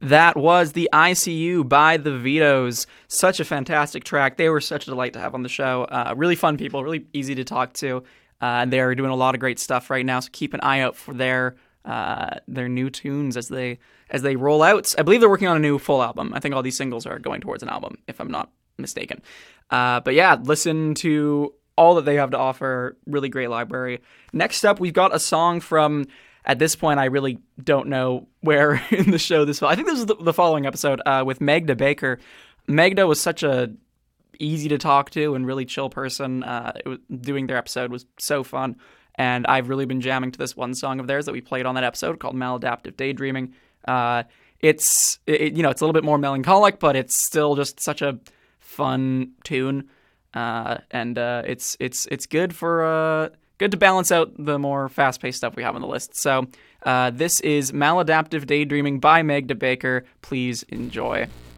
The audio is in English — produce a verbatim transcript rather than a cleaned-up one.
That was the I C U by the Vitoes. Such a fantastic track. They were such a delight to have on the show. Uh, really fun people, really easy to talk to. Uh, they're doing a lot of great stuff right now, so keep an eye out for their uh, their new tunes as they as they roll out. I believe they're working on a new full album. I think all these singles are going towards an album, if I'm not mistaken. Uh, but yeah, listen to all that they have to offer. Really great library. Next up, we've got a song from... At this point, I really don't know where in the show this. I think this is the, the following episode uh, with Magda Baker. Magda was such a easy to talk to and really chill person. Uh, it was, doing their episode was so fun, and I've really been jamming to this one song of theirs that we played on that episode called "Maladaptive Daydreaming." Uh, it's it, you know it's a little bit more melancholic, but it's still just such a fun tune, uh, and uh, it's it's it's good for. Uh, Good to balance out the more fast-paced stuff we have on the list. So uh, this is Maladaptive Daydreaming by Magda Baker. Please enjoy.